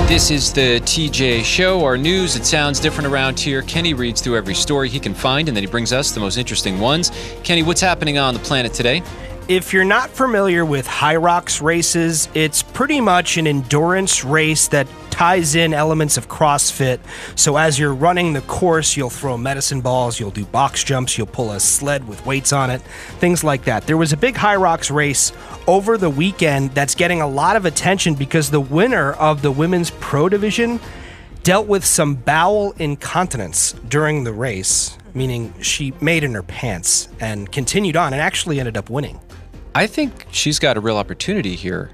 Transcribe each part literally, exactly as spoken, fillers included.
This is the T J Show, our news. It sounds different around here. Kenny reads through every story he can find, and then he brings us the most interesting ones. Kenny, what's happening on the planet today? If you're not familiar with Hyrox races, it's pretty much an endurance race that ties in elements of CrossFit. So as you're running the course, you'll throw medicine balls, you'll do box jumps, you'll pull a sled with weights on it, things like that. There was a big Hyrox race over the weekend that's getting a lot of attention because the winner of the women's pro division dealt with some bowel incontinence during the race, meaning she made in her pants and continued on and actually ended up winning. I think she's got a real opportunity here.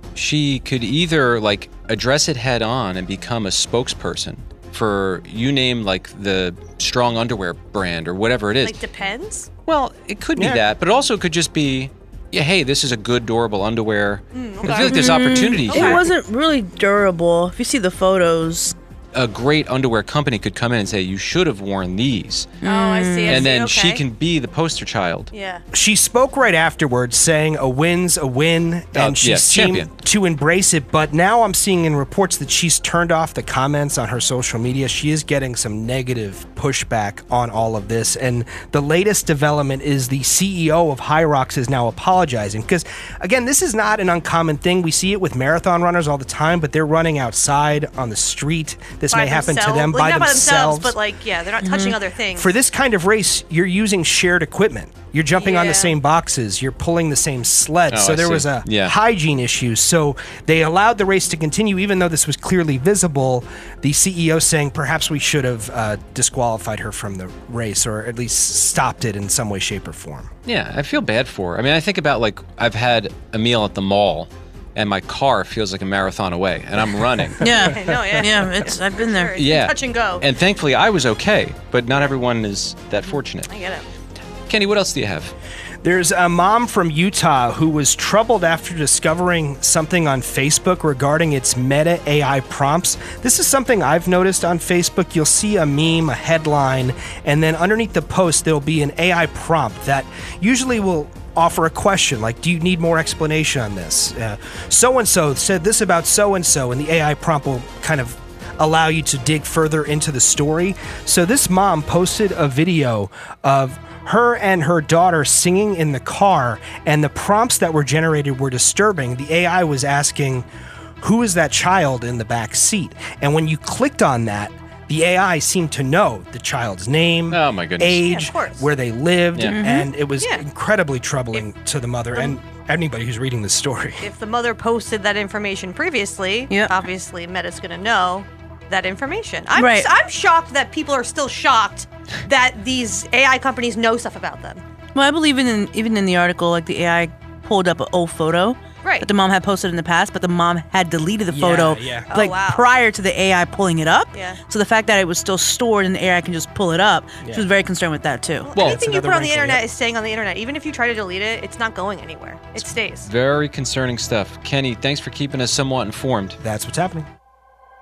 She could either like address it head on and become a spokesperson for, you name like the strong underwear brand or whatever it is. Like Depends? Well, it could be Yeah. that, but it also could just be, yeah, hey, this is a good, durable underwear. Mm, I okay. feel like there's opportunity Mm, here. It wasn't really durable. If you see the photos. A great underwear company could come in and say, you should have worn these. Oh, I see. I and see. then okay. she can be the poster child. Yeah. She spoke right afterwards saying a win's a win, and Oh, she yeah, seemed champion. to embrace it. But now I'm seeing in reports that she's turned off the comments on her social media. She is getting some negative pushback on all of this. And the latest development is the C E O of Hyrox is now apologizing. Because, again, this is not an uncommon thing. We see it with marathon runners all the time, but they're running outside on the street. This By may happen to themselves. them Like, by not themselves. by themselves, but like, yeah, they're not touching other things. For this kind of race, you're using shared equipment. You're jumping on Yeah. the same boxes. You're pulling the same sled. Oh, so I there see. was a Yeah. hygiene issue. So they allowed the race to continue, even though this was clearly visible. The C E O saying perhaps we should have uh, disqualified her from the race, or at least stopped it in some way, shape, or form. Yeah, I feel bad for her. I mean, I think about like I've had a meal at the mall, and my car feels like a marathon away, and I'm running. Yeah. I know, yeah. Yeah, it's I've been there. Sure, it's Yeah. touch and go. And thankfully, I was okay, but not everyone is that fortunate. I get it. Kenny, what else do you have? There's a mom from Utah who was troubled after discovering something on Facebook regarding its Meta A I prompts. This is something I've noticed on Facebook. You'll see a meme, a headline, and then underneath the post, there'll be an A I prompt that usually will offer a question like, do you need more explanation on this? Uh, so-and-so said this about so-and-so, and the A I prompt will kind of allow you to dig further into the story. So this mom posted a video of her and her daughter singing in the car, and the prompts that were generated were disturbing. The A I was asking, who is that child in the back seat? And when you clicked on that, the A I seemed to know the child's name, Oh, my goodness. age, Yeah, of course. where they lived, Yeah. and it was Yeah. incredibly troubling to the mother and anybody who's reading the story. If the mother posted that information previously, Yep. obviously Meta's going to know that information. I'm, Right. I'm shocked that people are still shocked that these A I companies know stuff about them. Well, I believe in even in the article, like the A I pulled up an old photo Right. that the mom had posted in the past, but the mom had deleted the Yeah, photo yeah. Oh, like wow. prior to the A I pulling it up. Yeah. So the fact that it was still stored and the A I can just pull it up, Yeah. she was very concerned with that too. Well, Anything you another put on the wrinkle, internet yeah. is staying on the internet. Even if you try to delete it, it's not going anywhere. It stays. Very concerning stuff. Kenny, thanks for keeping us somewhat informed. That's what's happening.